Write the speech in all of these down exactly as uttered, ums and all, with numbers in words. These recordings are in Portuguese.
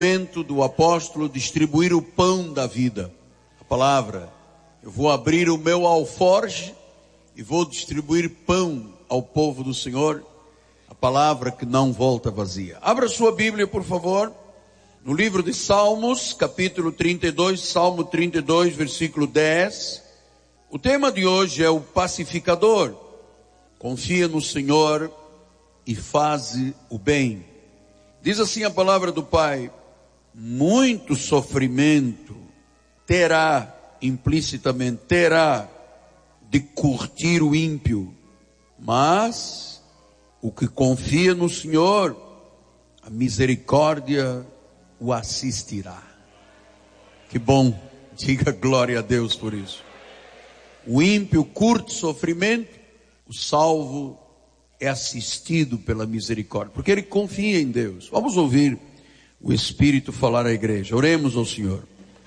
momento do apóstolo distribuir o pão da vida, a palavra. Eu vou abrir o meu alforje e vou distribuir pão ao povo do Senhor, a palavra que não volta vazia. Abra sua Bíblia, por favor, no livro de Salmos, capítulo trinta e dois, Salmo trinta e dois, versículo dez. O tema de hoje é o pacificador. Confia no Senhor e faze o bem. Diz assim a palavra do Pai: muito sofrimento terá, implicitamente terá, de curtir o ímpio, mas o que confia no Senhor, a misericórdia o assistirá. Que bom, diga glória a Deus por isso. O ímpio curte sofrimento, o salvo é assistido pela misericórdia, porque ele confia em Deus. Vamos ouvir o Espírito falar à igreja. Oremos ao Senhor.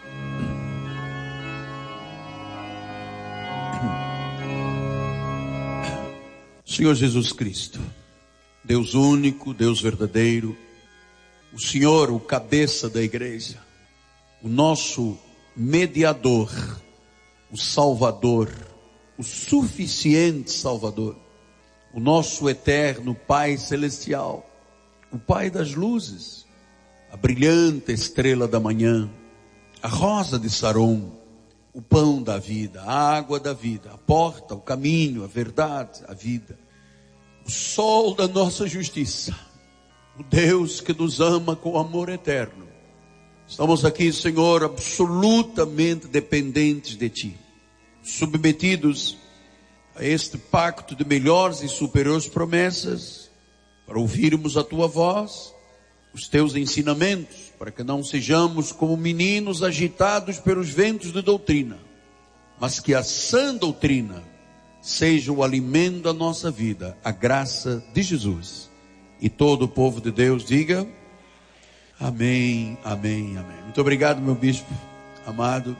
Senhor Jesus Cristo, Deus único, Deus verdadeiro, o Senhor, o cabeça da igreja, o nosso mediador, o Salvador, o suficiente Salvador, o nosso eterno Pai Celestial, o Pai das luzes, a brilhante estrela da manhã, a rosa de Saron, o pão da vida, a água da vida, a porta, o caminho, a verdade, a vida, o sol da nossa justiça, o Deus que nos ama com amor eterno. Estamos aqui, Senhor, absolutamente dependentes de Ti, submetidos a este pacto de melhores e superiores promessas, para ouvirmos a Tua voz, os Teus ensinamentos, para que não sejamos como meninos agitados pelos ventos de doutrina, mas que a sã doutrina seja o alimento da nossa vida, a graça de Jesus. E todo o povo de Deus diga amém, amém, amém. Muito obrigado, meu bispo amado.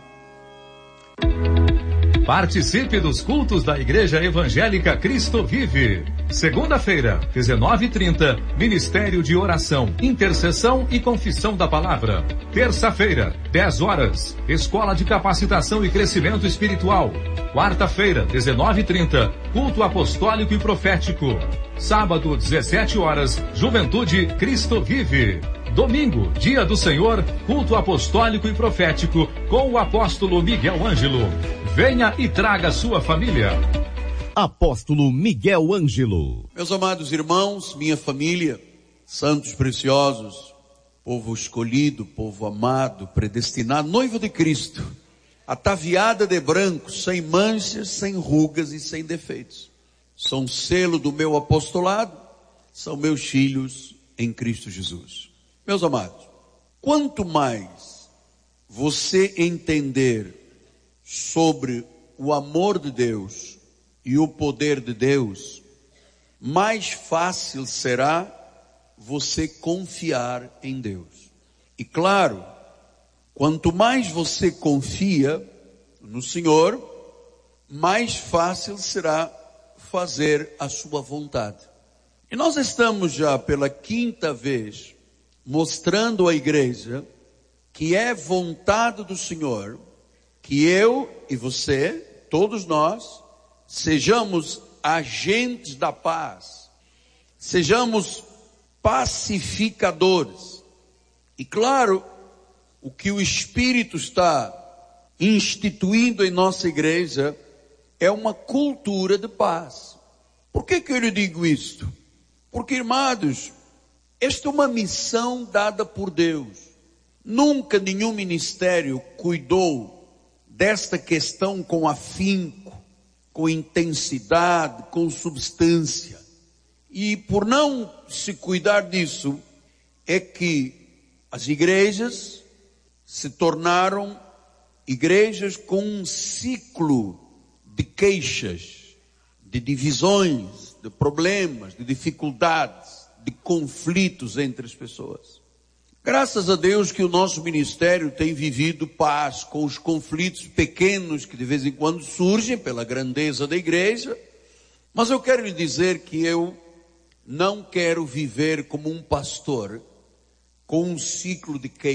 Participe dos cultos da Igreja Evangélica Cristo Vive. Segunda-feira, dezenove e trinta, Ministério de Oração, Intercessão e Confissão da Palavra. Terça-feira, dez horas, Escola de Capacitação e Crescimento Espiritual. Quarta-feira, dezenove e trinta, Culto Apostólico e Profético. Sábado, dezessete horas, Juventude Cristo Vive. Domingo, Dia do Senhor, Culto Apostólico e Profético com o Apóstolo Miguel Ângelo. Venha e traga sua família. Apóstolo Miguel Ângelo. Meus amados irmãos, minha família, santos preciosos, povo escolhido, povo amado, predestinado, noivo de Cristo, ataviada de branco, sem manchas, sem rugas e sem defeitos. São selo do meu apostolado, são meus filhos em Cristo Jesus. Meus amados, quanto mais você entender sobre o amor de Deus e o poder de Deus, mais fácil será você confiar em Deus. E claro, quanto mais você confia no Senhor, mais fácil será fazer a sua vontade. E nós estamos já pela quinta vez mostrando à igreja que é vontade do Senhor que eu e você, todos nós, sejamos agentes da paz, sejamos pacificadores. E claro, o que o Espírito está instituindo em nossa igreja é uma cultura de paz. Por que que eu lhe digo isto? Porque, irmãos, esta é uma missão dada por Deus. Nunca nenhum ministério cuidou desta questão com afinco, com intensidade, com substância. E por não se cuidar disso, é que as igrejas se tornaram igrejas com um ciclo de queixas, de divisões, de problemas, de dificuldades, de conflitos entre as pessoas. Graças a Deus que o nosso ministério tem vivido paz com os conflitos pequenos que de vez em quando surgem pela grandeza da igreja. Mas eu quero lhe dizer que eu não quero viver como um pastor com um ciclo de